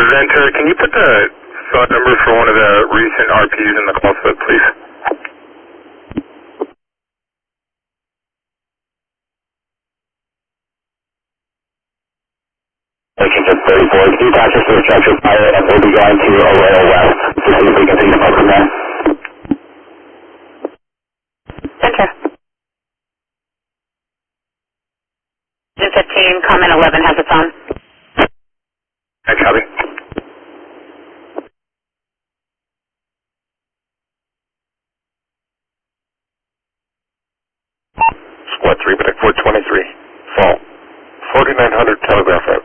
Presenter, can you put the phone number for one of the recent RPs in the call slip, please? Section 34, can you pass us to the structure pilot and we'll be going to Arroyo West to see if we can take the phone from there. Center. 15, comment 11 has its on. I copy. Squad 3, Medic 423, fall. 4900 telegraph route.